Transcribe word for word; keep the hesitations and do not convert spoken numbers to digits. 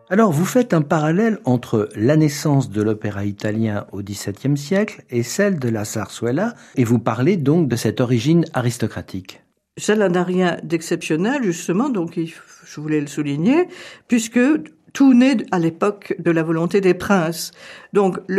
Alors, vous faites un parallèle entre la naissance de l'opéra italien au dix-septième siècle et celle de la zarzuela, et vous parlez donc de cette origine aristocratique. Cela n'a rien d'exceptionnel, justement, donc je voulais le souligner, puisque tout naît à l'époque de la volonté des princes. Donc,